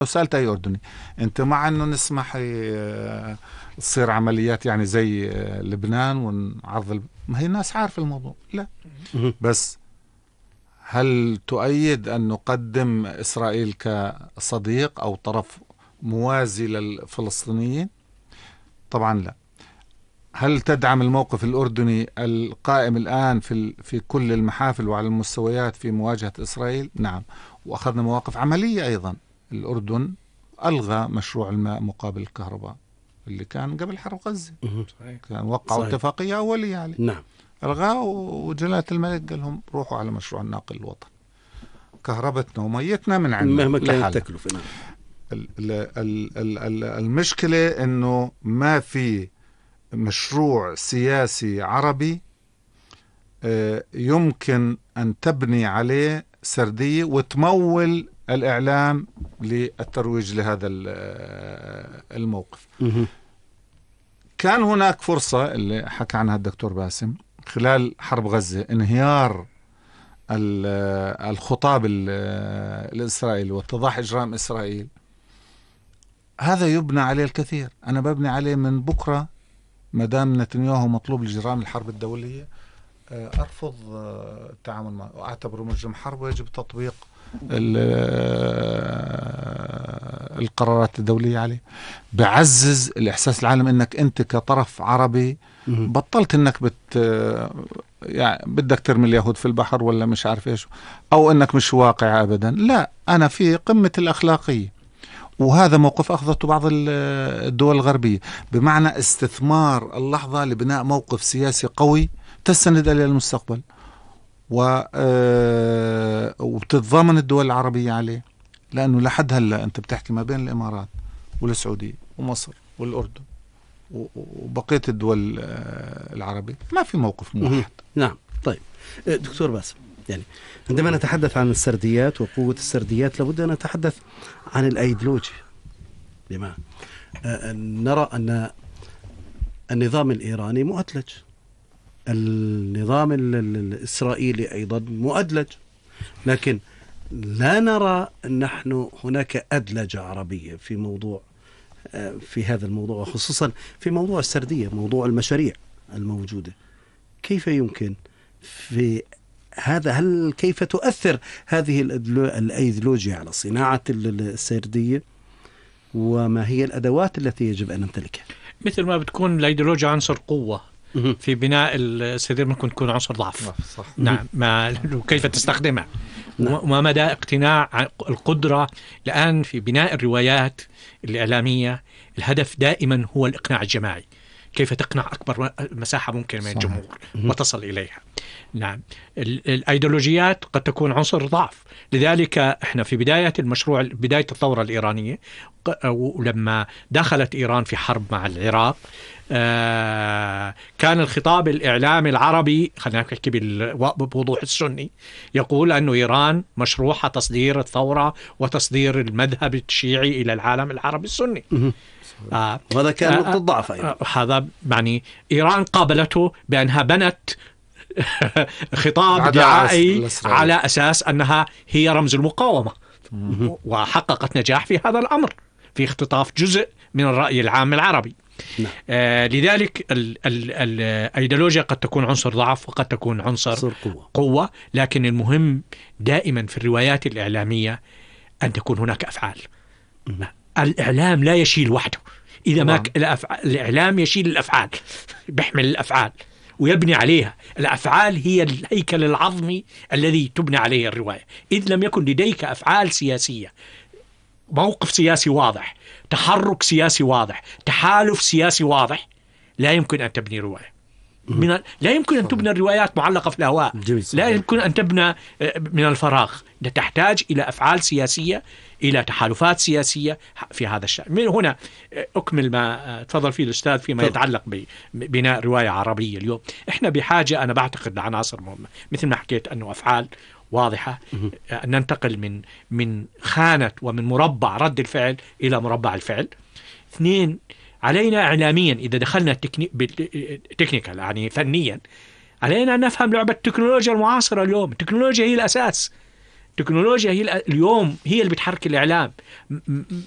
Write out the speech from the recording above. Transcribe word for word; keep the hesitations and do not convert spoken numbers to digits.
لو سألت أي أردني أنت مع أنه نسمح تصير عمليات يعني زي لبنان ونعرض، ما هي الناس عارفة الموضوع، لا. بس هل تؤيد أن نقدم إسرائيل كصديق أو طرف موازي للفلسطينيين؟ طبعا لا. هل تدعم الموقف الأردني القائم الآن في في كل المحافل وعلى المستويات في مواجهة إسرائيل؟ نعم. وأخذنا مواقف عملية أيضا. الأردن ألغى مشروع الماء مقابل الكهرباء اللي كان قبل حرب غزة، كان وقعوا اتفاقية أولية عليه. نعم. ألغاه، وجلالة الملك قال لهم روحوا على مشروع الناقل الوطني، كهربتنا وميتنا من عندنا مهما كانت التكلفة. نعم. المشكلة إنه ما في مشروع سياسي عربي يمكن أن تبني عليه سردية وتمول الإعلام للترويج لهذا الموقف. كان هناك فرصة اللي حكى عنها الدكتور باسم خلال حرب غزة، انهيار الخطاب الإسرائيلي واتضاح إجرام إسرائيل، هذا يبنى عليه الكثير. أنا ببني عليه من بكرة مدام نتنياهو مطلوب لجرام الحرب الدولية، أرفض التعامل معه وأعتبره مجرم حرب، ويجب تطبيق القرارات الدولية عليه. بعزز الإحساس العالم أنك أنت كطرف عربي بطلت أنك بت يعني بدك ترمي اليهود في البحر ولا مش عارف إيش، أو أنك مش واقع أبدا. لا، أنا في قمة الأخلاقية، وهذا موقف أخذته بعض الدول الغربية، بمعنى استثمار اللحظة لبناء موقف سياسي قوي تستند إلى المستقبل، وبتتضامن الدول العربية عليه. لأنه لحد هلأ أنت بتحكي ما بين الإمارات والسعودية ومصر والأردن وبقية الدول العربية، ما في موقف موحد. نعم. طيب دكتور باسم، يعني عندما نتحدث عن السرديات وقوة السرديات لابد أن نتحدث عن الأيديولوجيا. بما نرى أن النظام الإيراني مؤدلج، النظام الإسرائيلي أيضا مؤدلج، لكن لا نرى نحن هناك أدلجة عربية في موضوع في هذا الموضوع، وخصوصا في موضوع السردية، موضوع المشاريع الموجودة. كيف يمكن في هذا، هل كيف تؤثر هذه الأيديولوجيا على صناعة السردية، وما هي الأدوات التي يجب أن نمتلكها؟ مثل ما بتكون الأيديولوجيا عنصر قوة في بناء السردية، ممكن تكون عنصر ضعف. صح. نعم. ما كيف تستخدمها، وما مدى اقتناع القدرة. الآن في بناء الروايات الإعلامية الهدف دائما هو الإقناع الجماعي، كيف تقنع أكبر مساحة ممكن من الجمهور وتصل إليها. نعم. الأيديولوجيات قد تكون عنصر ضعف، لذلك احنا في بداية المشروع، بداية الثورة الإيرانية، ولما دخلت إيران في حرب مع العراق، كان الخطاب الإعلامي العربي، خلينا نحكي بوضوح السني، يقول أن إيران مشروعها تصدير الثورة وتصدير المذهب الشيعي إلى العالم العربي السني. آه وهذا كان نقطة ضعف أيضا. هذا يعني إيران قابلته بأنها بنت خطاب دعائي على أساس أنها هي رمز المقاومة، وحققت نجاح في هذا الأمر في اختطاف جزء من الرأي العام العربي. نعم. آه لذلك الأيديولوجيا قد تكون عنصر ضعف وقد تكون عنصر قوة. قوة، لكن المهم دائما في الروايات الإعلامية أن تكون هناك أفعال. م. الإعلام لا يشيل وحده، إذا ما الإعلام يشيل الأفعال، بيحمل الأفعال ويبني عليها. الأفعال هي الهيكل العظمي الذي تبني عليه الرواية. إذ لم يكن لديك أفعال سياسية، موقف سياسي واضح، تحرك سياسي واضح، تحالف سياسي واضح، لا يمكن أن تبني رواية. من لا يمكن أن تبنى الروايات معلقة في الهواء، لا يمكن أن تبنى من الفراغ. تحتاج إلى أفعال سياسية، إلى تحالفات سياسية في هذا الشأن. من هنا أكمل ما تفضل فيه الأستاذ فيما يتعلق ببناء رواية عربية. اليوم إحنا بحاجة، أنا بعتقد، لعناصر مهمة، مثل ما حكيت أنه أفعال واضحة، أن ننتقل من من خانة ومن مربع رد الفعل إلى مربع الفعل. اثنين، علينا إعلاميا إذا دخلنا تكنيكال يعني فنيا، علينا أن نفهم لعبة التكنولوجيا المعاصرة اليوم. التكنولوجيا هي الأساس. التكنولوجيا هي اليوم هي اللي بتحرك الإعلام.